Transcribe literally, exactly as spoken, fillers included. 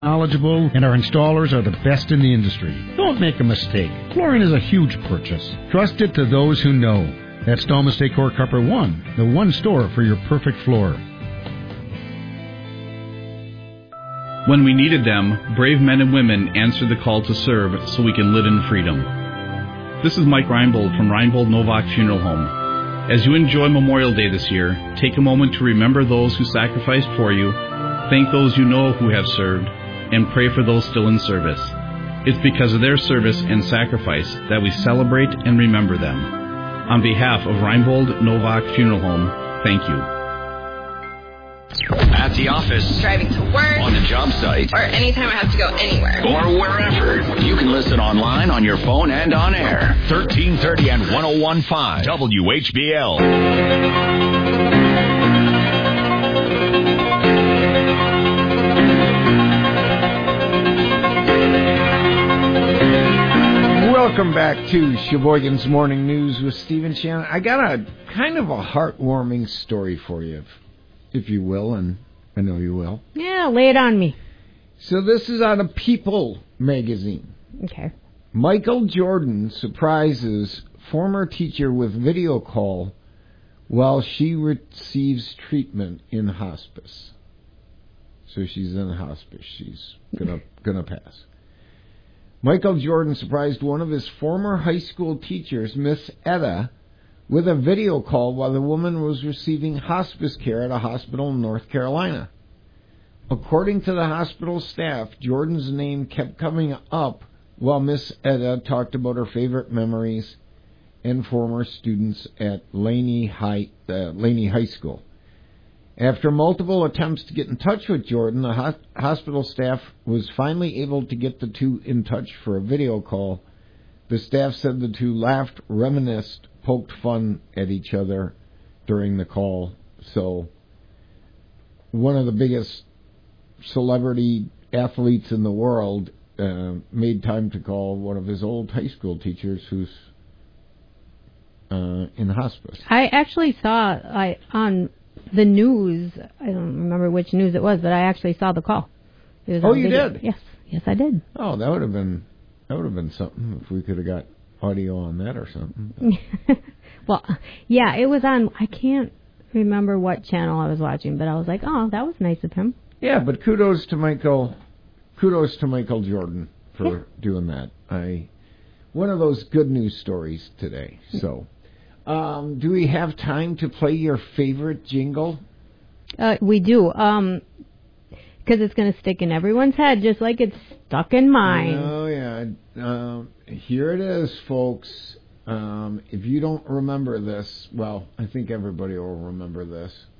knowledgeable, and our installers are the best in the industry. Don't make a mistake. Flooring is a huge purchase. Trust it to those who know. That's Thomas Decor Cupper One, the one store for your perfect floor. When we needed them, brave men and women answered the call to serve so we can live in freedom. This is Mike Reinbold from Reinbold Novak Funeral Home. As you enjoy Memorial Day this year, take a moment to remember those who sacrificed for you, thank those you know who have served, and pray for those still in service. It's because of their service and sacrifice that we celebrate and remember them. On behalf of Reinbold Novak Funeral Home, thank you. At the office, driving to work, on the job site, or anytime I have to go anywhere, or wherever. You can listen online, on your phone, and on air. thirteen thirty and one oh one point five W H B L. Welcome back to Sheboygan's Morning News with Stephen Shannon. I got a kind of a heartwarming story for you, if, if you will, and I know you will. Yeah, lay it on me. So this is out of People magazine. Okay. Michael Jordan surprises former teacher with video call while she receives treatment in hospice. So she's in hospice. She's gonna gonna pass. Michael Jordan surprised one of his former high school teachers, Miss Etta, with a video call while the woman was receiving hospice care at a hospital in North Carolina. According to the hospital staff, Jordan's name kept coming up while Miss Etta talked about her favorite memories and former students at Laney High, uh, Laney High School. After multiple attempts to get in touch with Jordan, the ho- hospital staff was finally able to get the two in touch for a video call. The staff said the two laughed, reminisced, poked fun at each other during the call. So, one of the biggest celebrity athletes in the world uh, made time to call one of his old high school teachers who's uh, in hospice. I actually saw I on the news, I don't remember which news it was, but I actually saw the call. It was oh, you video. did? Yes, yes, I did. Oh, that would have been that would have been something if we could have got audio on that or something. Well, yeah, it was on. I can't remember what channel I was watching, but I was like, oh, that was nice of him. Yeah, but kudos to Michael. Kudos to Michael Jordan for yeah. doing that. I one of those good news stories today. So. Um, do we have time to play your favorite jingle? Uh, we do, um, because it's going to stick in everyone's head just like it's stuck in mine. Oh, yeah. Um, here it is, folks. Um, if you don't remember this, well, I think everybody will remember this.